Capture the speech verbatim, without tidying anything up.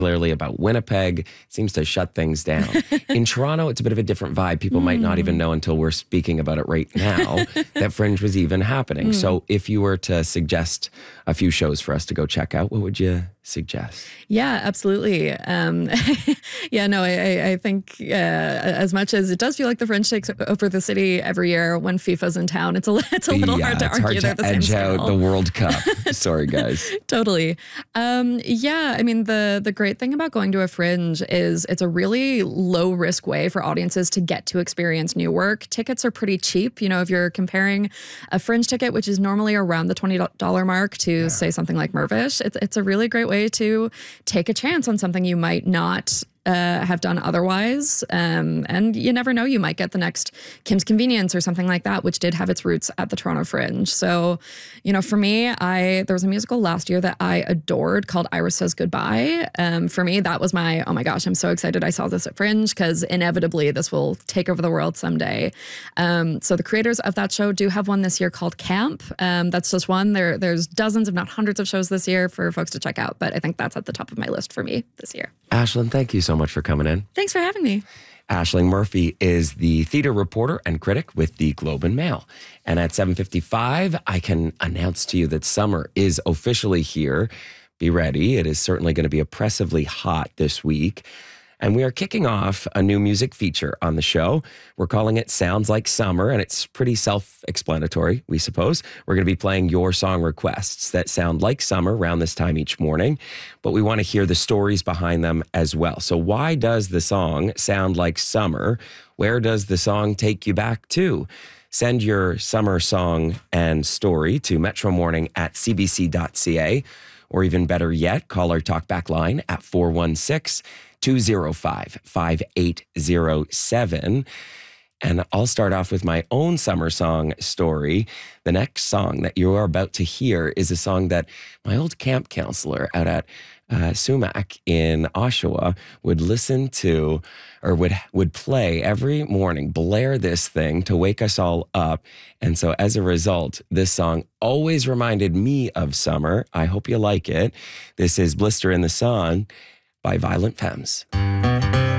particularly about Winnipeg, seems to shut things down. In Toronto, it's a bit of a different vibe. People mm. might not even know until we're speaking about it right now that Fringe was even happening. Mm. So if you were to suggest a few shows for us to go check out, what would you suggest? Yeah, absolutely. Um, yeah, no, I, I think uh, as much as it does feel like the Fringe takes over the city every year when FIFA's in town, it's a, it's a little yeah, hard to it's argue hard to they're the same edge scale. out the World Cup. Sorry, guys. Totally. Um, yeah, I mean, the the great thing about going to a Fringe is it's a really low risk way for audiences to get to experience new work. Tickets are pretty cheap. You know, if you're comparing a Fringe ticket, which is normally around the twenty dollars mark, to yeah. say something like Mirvish, it's, it's a really great way to take a chance on something you might not Uh, have done otherwise. Um, and you never know, you might get the next Kim's Convenience or something like that, which did have its roots at the Toronto Fringe. So, you know, for me, I there was a musical last year that I adored called Iris Says Goodbye. Um, for me, that was my, oh my gosh, I'm so excited I saw this at Fringe because inevitably this will take over the world someday. Um, so the creators of that show do have one this year called Camp. Um, that's just one. There, There's dozens, if not hundreds of shows this year for folks to check out. But I think that's at the top of my list for me this year. Ashlyn, thank you so much for coming in. Thanks for having me. Aisling Murphy is the theater reporter and critic with the Globe and Mail. And at seven fifty-five, I can announce to you that summer is officially here. Be ready. It is certainly going to be oppressively hot this week. And we are kicking off a new music feature on the show. We're calling it Sounds Like Summer, and it's pretty self-explanatory, we suppose. We're going to be playing your song requests that sound like summer around this time each morning, but we want to hear the stories behind them as well. So why does the song sound like summer? Where does the song take you back to? Send your summer song and story to metro morning at c b c dot c a, or even better yet, call our talkback line at four one six, two oh five, five eight oh seven. And I'll start off with my own summer song story. The next song that you are about to hear is a song that my old camp counselor out at uh, Sumac in Oshawa would listen to, or would would play every morning, blare this thing to wake us all up. And so as a result, this song always reminded me of summer. I hope you like it. This is Blister in the Sun by Violent Femmes.